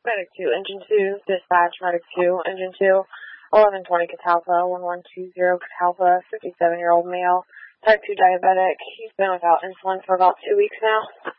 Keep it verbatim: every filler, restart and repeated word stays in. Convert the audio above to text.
Medic two, Engine two, dispatch, Medic two, Engine two, eleven twenty Catalpa, one one two zero Catalpa, fifty-seven-year-old male, type two diabetic. He's been without insulin for about two weeks now.